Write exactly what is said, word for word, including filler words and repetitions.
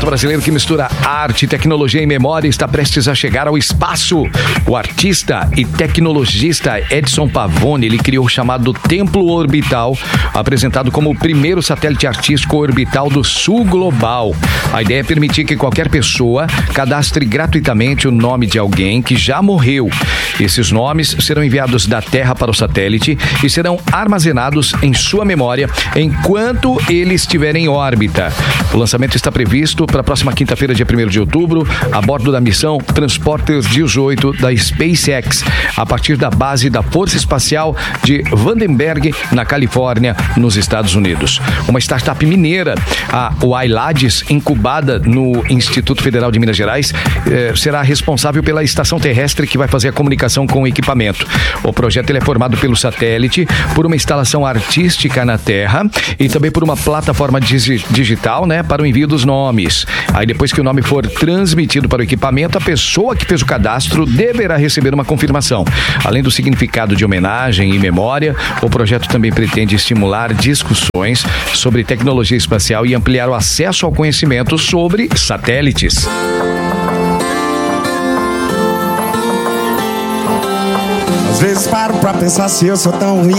brasileiro que mistura arte, tecnologia e memória está prestes a chegar ao espaço. O artista e tecnologista Edson Pavone, ele criou o chamado Templo Orbital, apresentado como o primeiro satélite artístico orbital do sul global. A ideia é permitir que qualquer pessoa cadastre gratuitamente o nome de alguém que já morreu. Esses nomes serão enviados da Terra para o satélite e serão armazenados em sua memória enquanto ele estiver em órbita. O lançamento está previsto para a próxima quinta-feira, dia primeiro de outubro, a bordo da missão Transporter dezoito da SpaceX, a partir da base da Força Espacial de Vandenberg, na Califórnia, nos Estados Unidos. Uma startup mineira, a Wailades, incubada no Instituto Federal de Minas Gerais, eh, será responsável pela estação terrestre que vai fazer a comunicação com o equipamento. O projeto ele é formado pelo satélite, por uma instalação artística na Terra e também por uma plataforma digi- digital, né, para o envio dos nomes. Aí depois que o nome for transmitido para o equipamento, a pessoa que fez o cadastro deverá receber uma confirmação. Além do significado de homenagem e memória, o projeto também pretende estimular discussões sobre tecnologia espacial e ampliar o acesso ao conhecimento sobre satélites. Às vezes paro pra pensar se eu sou tão ruim